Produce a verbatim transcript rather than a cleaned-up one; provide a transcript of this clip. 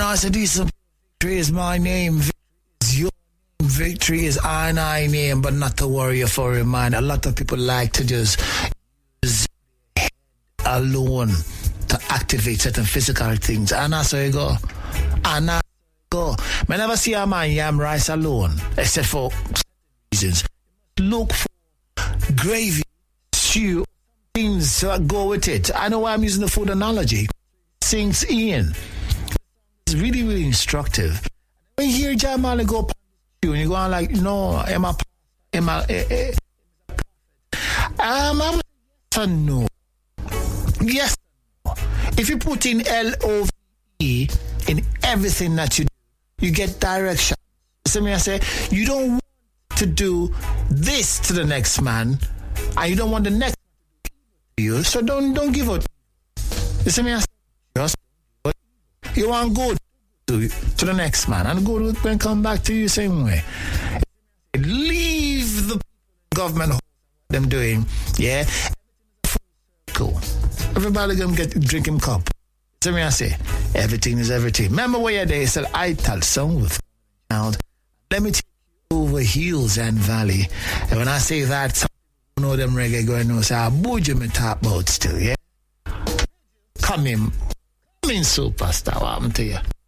I said, this victory is my name. Victory is your name. Victory is I and I name, but not to worry for a man. A lot of people like to just use their head alone to activate certain physical things. And that's how you go. And that's how you go. I never see a man yam rice alone, except for reasons. Look for gravy, stew, things that go with it. I know why I'm using the food analogy. Sinks in. It's really, really instructive. When you hear Jamal go and you go on like, no, am I, am I, eh, eh. Um, I'm yes and no. Yes. If you put in L O V E in everything that you do, you get direction. So me I say, you don't want to do this to the next man, and you don't want the next man to do you, so don't don't give up. You see me I say, just you want good to, to the next man, and good will then come back to you same way. Leave the government what them doing, yeah. Cool. Everybody gonna get drink him cup. So me I say, everything is everything. Remember where they said I tell song with child. Let me take you over hills and valley. And when I say that, some people know them reggae going on say, I bougie me talk about still, yeah? Come in. Come in, superstar, what happened to you?